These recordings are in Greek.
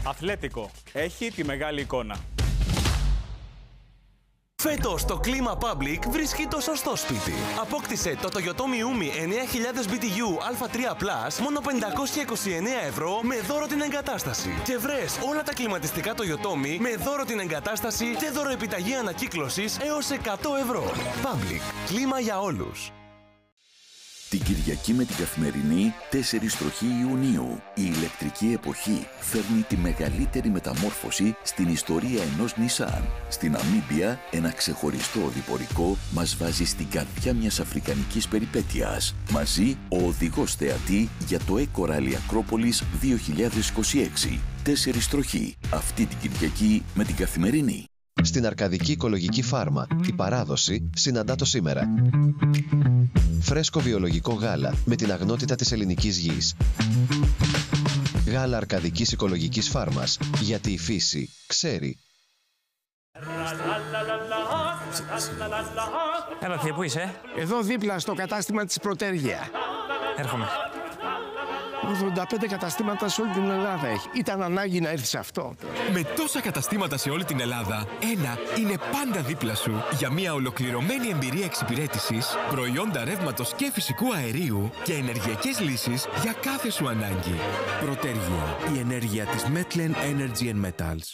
Αθλέτικο. Έχει τη μεγάλη εικόνα. Φέτος το Κλίμα Public βρίσκει το σωστό σπίτι. Απόκτησε το Toyota Miumi 9000 BTU Α3 Plus μόνο 529 ευρώ με δώρο την εγκατάσταση. Και βρες όλα τα κλιματιστικά Toyotomi με δώρο την εγκατάσταση και δωροεπιταγή ανακύκλωσης έως 100 ευρώ. Public. Κλίμα για όλους. Την Κυριακή με την Καθημερινή 4 τροχή Ιουνίου. Η ηλεκτρική εποχή φέρνει τη μεγαλύτερη μεταμόρφωση στην ιστορία ενός Nissan. Στην Ναμίμπια, ένα ξεχωριστό οδηπορικό μας βάζει στην καρδιά μιας αφρικανικής περιπέτειας. Μαζί, ο οδηγός θεατή για το Eco Rally Acropolis 2026. 4 τροχή. Αυτή την Κυριακή με την Καθημερινή. Στην Αρκαδική Οικολογική Φάρμα, η παράδοση συναντά το σήμερα. Φρέσκο βιολογικό γάλα με την αγνότητα της ελληνικής γης. Γάλα Αρκαδικής Οικολογικής Φάρμας, γιατί η φύση ξέρει. Έλα, θεία, πού είσαι? Εδώ δίπλα στο κατάστημα της Πρωτέργεια. Έρχομαι. 85 καταστήματα σε όλη την Ελλάδα έχει. Ήταν ανάγκη να έρθεις αυτό. Με τόσα καταστήματα σε όλη την Ελλάδα, ένα είναι πάντα δίπλα σου για μια ολοκληρωμένη εμπειρία εξυπηρέτησης, προϊόντα ρεύματος και φυσικού αερίου και ενεργειακές λύσεις για κάθε σου ανάγκη. Πρωτέργεια, η ενέργεια της Metlen Energy and Metals.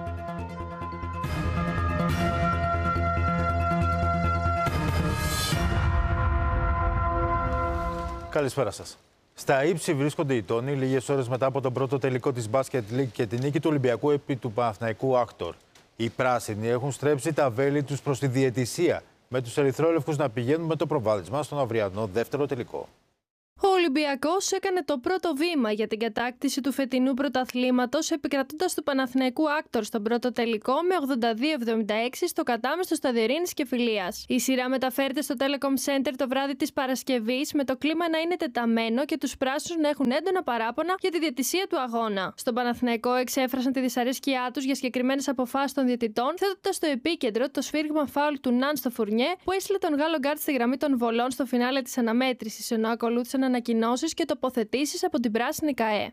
Καλησπέρα σας. Στα ύψη βρίσκονται οι τόνοι λίγες ώρες μετά από τον πρώτο τελικό της Basket League και την νίκη του Ολυμπιακού επί του Παναθηναϊκού Άκτορ. Οι πράσινοι έχουν στρέψει τα βέλη τους προς τη διαιτησία, με τους ερυθρόλευκους να πηγαίνουν με το προβάδισμα στον αυριανό δεύτερο τελικό. Ο Ολυμπιακός έκανε το πρώτο βήμα για την κατάκτηση του φετινού πρωταθλήματος, επικρατώντας του Παναθηναϊκού Άκτορ στον πρώτο τελικό με 82-76 στο κατάμεστο στάδιο Ειρήνης και Φιλίας. Η σειρά μεταφέρεται στο Telecom Center το βράδυ της Παρασκευής, με το κλίμα να είναι τεταμένο και τους πράσινους να έχουν έντονα παράπονα για τη διαιτησία του αγώνα. Στον Παναθηναϊκό εξέφρασαν τη δυσαρέσκειά τους για συγκεκριμένες αποφάσεις των διαιτητών, θέτοντας στο επίκεντρο το σφύριγμα φάουλ του Ναν στο Φουρνιέ, που έστειλε τον Γάλλο γκάρτ στη γραμμή των βολών στο φινάλε της αναμέτρησης, ενώ ακολούθησαν ανακοινώσεις και τοποθετήσεις από την πράσινη ΚΑΕ.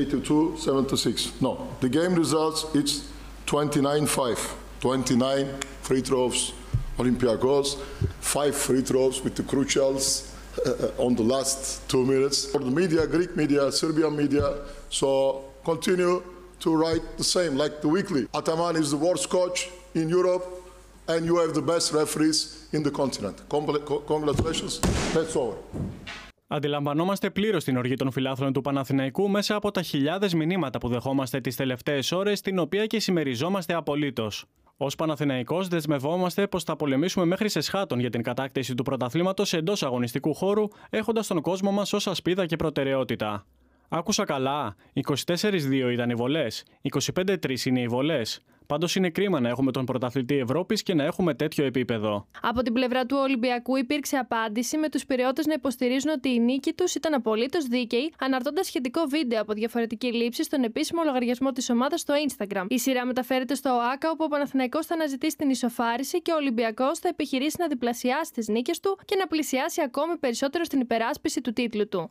82-76. No. The game results it's 29-5. 29 free throws Olympiacos, 5 free throws with the crucials on the last 2 minutes. For the media, Greek media, Serbian media, so continue to write the same like the weekly. Ataman is the worst coach in Europe and you have the best referees in the continent. Congratulations. That's over. Αντιλαμβανόμαστε πλήρως την οργή των φιλάθλων του Παναθηναϊκού μέσα από τα χιλιάδες μηνύματα που δεχόμαστε τις τελευταίες ώρες, την οποία και συμμεριζόμαστε απολύτως. Ως Παναθηναϊκός δεσμευόμαστε πως θα πολεμήσουμε μέχρι σε σχάτων για την κατάκτηση του πρωταθλήματος εντός αγωνιστικού χώρου, έχοντας τον κόσμο μας ως ασπίδα και προτεραιότητα. Άκουσα καλά, 24-2 ήταν οι βολές, 25-3 είναι οι βολές. Πάντως είναι κρίμα να έχουμε τον πρωταθλητή Ευρώπης και να έχουμε τέτοιο επίπεδο. Από την πλευρά του Ολυμπιακού υπήρξε απάντηση, με τους πυραιώτες να υποστηρίζουν ότι η νίκη τους ήταν απολύτως δίκαιη, αναρτώντας σχετικό βίντεο από διαφορετική λήψη στον επίσημο λογαριασμό της ομάδας στο Instagram. Η σειρά μεταφέρεται στο ΟΑΚΑ, όπου ο Παναθηναϊκός θα αναζητήσει την ισοφάριση και ο Ολυμπιακός θα επιχειρήσει να διπλασιάσει τις νίκες του και να πλησιάσει ακόμη περισσότερο στην υπεράσπιση του τίτλου του.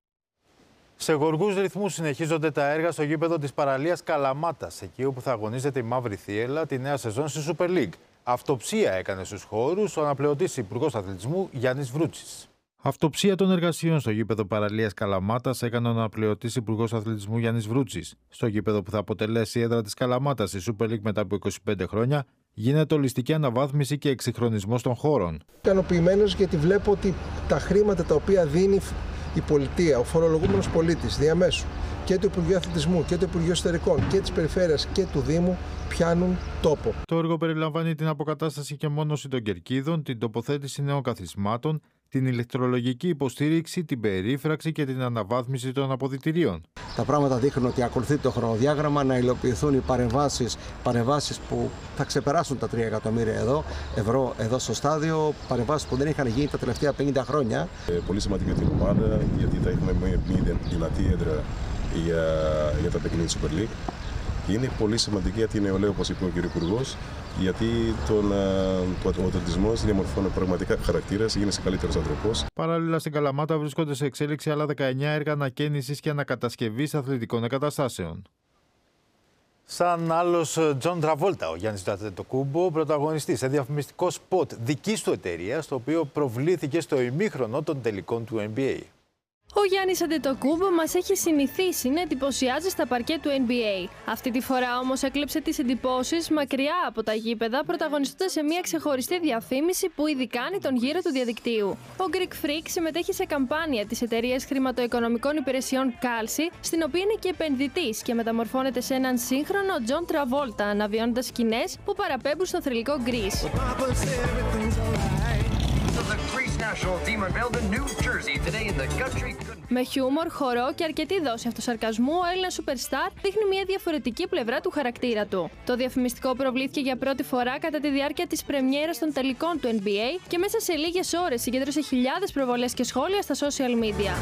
Σε γοργούς ρυθμούς συνεχίζονται τα έργα στο γήπεδο της παραλίας Καλαμάτας, εκεί όπου θα αγωνίζεται η Μαύρη Θύελλα τη νέα σεζόν στη Super League. Αυτοψία έκανε στους χώρους ο αναπληρωτής Υπουργός Αθλητισμού Γιάννης Βρούτσης. Αυτοψία των εργασιών στο γήπεδο παραλίας Καλαμάτας έκανε ο αναπληρωτής Υπουργός Αθλητισμού Γιάννης Βρούτσης. Στο γήπεδο που θα αποτελέσει η έδρα της Καλαμάτας στη Super League μετά από 25 χρόνια, γίνεται ολιστική αναβάθμιση και εξυγχρονισμός των χώρων. Ικανοποιημένος γιατί βλέπω ότι τα χρήματα τα οποία δίνει η πολιτεία, ο φορολογούμενος πολίτης διαμέσου και του Υπουργείου Αθλητισμού και του Υπουργείου Εσωτερικών και της Περιφέρειας και του Δήμου πιάνουν τόπο. Το έργο περιλαμβάνει την αποκατάσταση και μόνωση των κερκίδων, την τοποθέτηση νέων καθισμάτων, την ηλεκτρολογική υποστήριξη, την περίφραξη και την αναβάθμιση των αποδυτηρίων. Τα πράγματα δείχνουν ότι ακολουθεί το χρονοδιάγραμμα να υλοποιηθούν οι παρεμβάσεις που θα ξεπεράσουν τα 3 εκατομμύρια ευρώ εδώ στο στάδιο, παρεμβάσεις που δεν είχαν γίνει τα τελευταία 50 χρόνια. Πολύ σημαντική για την ομάδα, γιατί θα έχουμε μια δυνατή έδρα για τα παιχνίδια της Super League. Είναι πολύ σημαντική για την νεολαία, όπως είπε ο κ. Υπουργός, γιατί ο αθλητισμός διαμορφώνει πραγματικά χαρακτήρας, γίνεσαι καλύτερος άνθρωπος. Παράλληλα, στην Καλαμάτα βρίσκονται σε εξέλιξη άλλα 19 έργα ανακαίνησης και ανακατασκευής αθλητικών εγκαταστάσεων. Σαν άλλος Τζον Τραβόλτα, ο Γιάννης Αντετοκούμπο, πρωταγωνιστής σε διαφημιστικό σποτ δικής του εταιρείας, το οποίο προβλήθηκε στο ημίχρονο των τελικών του NBA. Ο Γιάννης Αντετοκούμπο μας έχει συνηθίσει να εντυπωσιάζει στα παρκέ του NBA. Αυτή τη φορά όμως έκλεψε τις εντυπώσεις μακριά από τα γήπεδα, πρωταγωνιστώντας σε μια ξεχωριστή διαφήμιση που ήδη κάνει τον γύρο του διαδικτύου. Ο Greek Freak συμμετέχει σε καμπάνια της εταιρείας χρηματοοικονομικών υπηρεσιών Kalshi, στην οποία είναι και επενδυτής και μεταμορφώνεται σε έναν σύγχρονο Τζον Τραβόλτα, αναβιώνοντας σκηνές που παραπέμπουν στο θρυλικό Grease. Με χιούμορ, χορό και αρκετή δόση αυτοσαρκασμού, ο Έλληνας σούπερσταρ δείχνει μια διαφορετική πλευρά του χαρακτήρα του. Το διαφημιστικό προβλήθηκε για πρώτη φορά κατά τη διάρκεια της πρεμιέρας των τελικών του NBA και μέσα σε λίγες ώρες συγκέντρωσε χιλιάδες προβολές και σχόλια στα social media.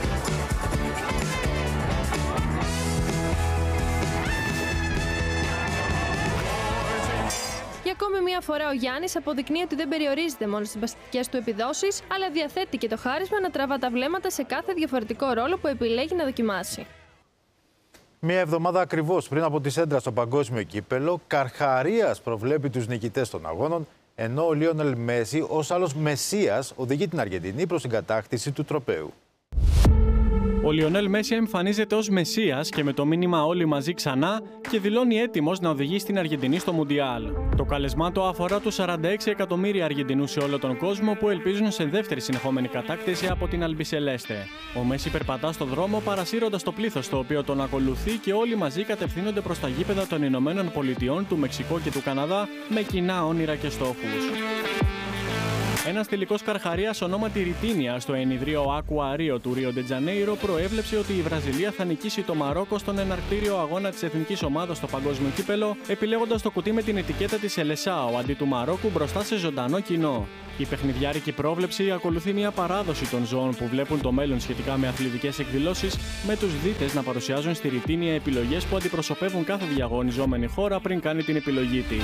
Για ακόμη μία φορά ο Γιάννης αποδεικνύει ότι δεν περιορίζεται μόνο στις μπασκετικές του επιδόσεις, αλλά διαθέτει και το χάρισμα να τραβά τα βλέμματα σε κάθε διαφορετικό ρόλο που επιλέγει να δοκιμάσει. Μία εβδομάδα ακριβώς πριν από τη Σέντρα στο παγκόσμιο κύπελο, Καρχαρίας προβλέπει τους νικητές των αγώνων, ενώ ο Λίονελ Μέση ως άλλος μεσσίας οδηγεί την Αργεντινή προς την κατάκτηση του τροπαίου. Ο Λιονέλ Μέση εμφανίζεται ως μεσσίας και με το μήνυμα όλοι μαζί ξανά και δηλώνει έτοιμος να οδηγήσει την Αργεντινή στο Μουντιάλ. Το καλεσμά του αφορά τους 46 εκατομμύρια Αργεντινούς σε όλο τον κόσμο που ελπίζουν σε δεύτερη συνεχόμενη κατάκτηση από την Αλμπισελέστε. Ο Μέση περπατά στο δρόμο παρασύροντας το πλήθος το οποίο τον ακολουθεί και όλοι μαζί κατευθύνονται προς τα γήπεδα των Ηνωμένων Πολιτειών, του Μεξικού και του Καναδά με κοινά όνειρα και στόχους. Ένας τελικός Καρχαρίας ονόματι Ριτίνια στο ενιδρίο Aqua Rio του Ρίο Ντε Τζανέιρο προέβλεψε ότι η Βραζιλία θα νικήσει το Μαρόκο στον εναρκτήριο αγώνα της εθνικής ομάδας στο παγκόσμιο κύπελο, επιλέγοντας το κουτί με την ετικέτα της Ελεσάο αντί του Μαρόκου μπροστά σε ζωντανό κοινό. Η παιχνιδιάρικη πρόβλεψη ακολουθεί μια παράδοση των ζώων που βλέπουν το μέλλον σχετικά με αθλητικές εκδηλώσεις, με τους δίτες να παρουσιάζουν στη Ριτίνια επιλογές που αντιπροσωπεύουν κάθε διαγωνιζόμενη χώρα πριν κάνει την επιλογή της.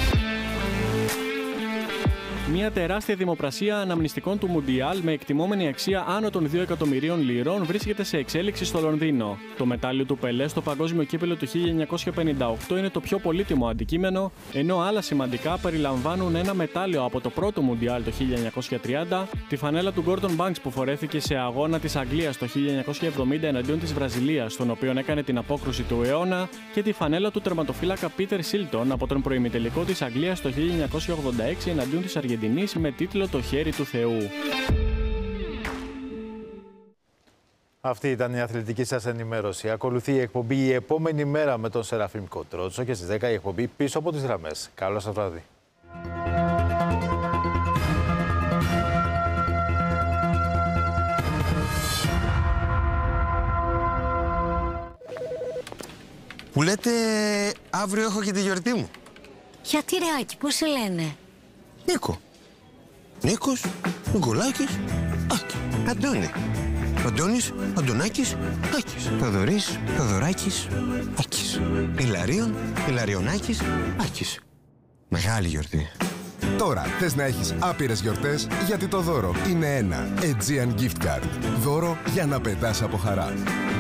Μια τεράστια δημοπρασία αναμνηστικών του Μουντιάλ με εκτιμόμενη αξία άνω των 2 εκατομμυρίων λιρών βρίσκεται σε εξέλιξη στο Λονδίνο. Το μετάλλιο του Πελέ στο παγκόσμιο κύπελο του 1958 είναι το πιο πολύτιμο αντικείμενο, ενώ άλλα σημαντικά περιλαμβάνουν ένα μετάλλιο από το πρώτο Μουντιάλ το 1930, τη φανέλα του Gordon Banks που φορέθηκε σε αγώνα της Αγγλίας το 1970 εναντίον της Βραζιλίας, στον οποίο έκανε την απόκρουση του αιώνα, και τη φανέλα του τερματοφύλακα Peter Shilton από τον προημιτελικό της Αγγλίας το 1986 εναντίον της Αργεντινής με τίτλο «Το χέρι του Θεού». Αυτή ήταν η αθλητική σας ενημέρωση. Ακολουθεί η εκπομπή «Η επόμενη μέρα» με τον Σεραφείμ Κοντρότσο και στις 10 η εκπομπή «Πίσω από τις γραμμές». Καλό σας βράδυ. Που λέτε αύριο έχω και τη γιορτή μου. Γιατί ρε Άκη, πώς σε λένε? Νίκο. Νίκος, Νικολάκης, Άκη. Αντώνη. Αντώνης, Αντωνάκης, Άκης. Θοδωρής, Θοδωράκης, Άκης. Ηλαρίων, Ηλαριονάκης, Άκης. Μεγάλη γιορτή. Τώρα θες να έχεις άπειρες γιορτές, γιατί το δώρο είναι ένα Aegean Gift Card. Δώρο για να πετάς από χαρά.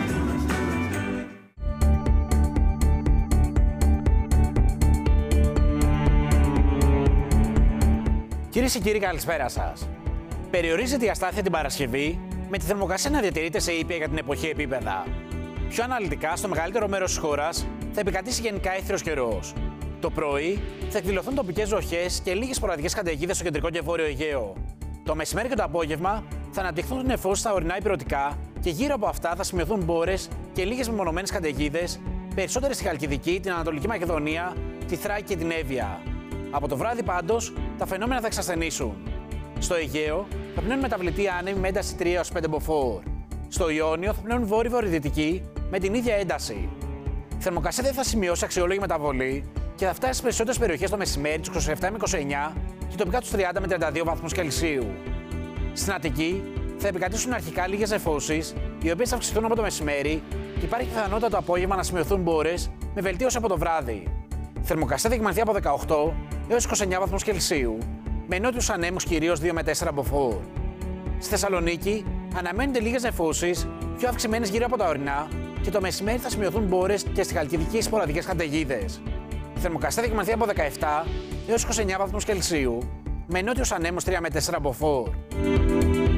Κυρίες και κύριοι, καλησπέρα σας. Περιορίζεται η αστάθεια την Παρασκευή, με τη θερμοκρασία να διατηρείται σε ήπια για την εποχή επίπεδα. Πιο αναλυτικά, στο μεγαλύτερο μέρος της χώρας θα επικρατήσει γενικά αίθριος καιρός. Το πρωί θα εκδηλωθούν τοπικές βροχές και λίγες σποραδικές καταιγίδες στο κεντρικό και βόρειο Αιγαίο. Το μεσημέρι και το απόγευμα θα αναπτυχθούν νεφώσεις στα ορεινά υπηρετικά και γύρω από αυτά θα σημειωθούν μπόρες και λίγες μεμονωμένες καταιγίδες, περισσότερες στη Χαλκιδική, την Ανατολική Μακεδονία, τη Θράκη και την Εύβοια. Από το βράδυ πάντως τα φαινόμενα θα εξασθενήσουν. Στο Αιγαίο θα πνέουν μεταβλητοί άνεμοι με ένταση 3 έως 5 μποφόρ. Στο Ιόνιο θα πνέουν βόρειο-βορειοδυτικοί με την ίδια ένταση. Η θερμοκρασία δεν θα σημειώσει αξιόλογη μεταβολή και θα φτάσει στις περισσότερες περιοχές το μεσημέρι τους 27 με 29 και τοπικά τους 30 με 32 βαθμούς Κελσίου. Στην Αττική θα επικρατήσουν αρχικά λίγες νεφώσεις, οι οποίες θα αυξηθούν από το μεσημέρι και υπάρχει πιθανότητα το απόγευμα να σημειωθούν μπόρες με βελτίωση από το βράδυ. Η θερμοκρασία θα εκμανθεί από 18 έως 29 βαθμούς Κελσίου, με νότιους ανέμους κυρίως 2 με 4 μποφόρ. Στη Θεσσαλονίκη αναμένονται λίγες νεφώσεις, πιο αυξημένες γύρω από τα ορεινά, και το μεσημέρι θα σημειωθούν μπόρες και στη Χαλκιδική σποραδικές καταιγίδες. Η θερμοκρασία θα κυμανθεί από 17 έως 29 βαθμούς Κελσίου, με νότιος ανέμους 3 με 4 μποφόρ.